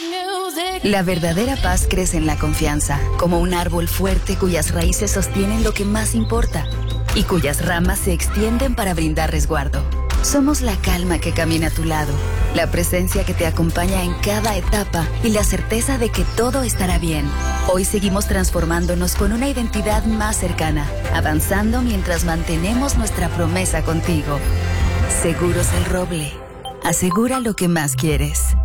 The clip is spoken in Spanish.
La verdadera paz crece en la confianza, como un árbol fuerte cuyas raíces sostienen lo que más importa y cuyas ramas se extienden para brindar resguardo. Somos la calma que camina a tu lado, la presencia que te acompaña en cada etapa y la certeza de que todo estará bien. Hoy seguimos transformándonos con una identidad más cercana, avanzando mientras mantenemos nuestra promesa contigo. Seguros El Roble. Asegura lo que más quieres.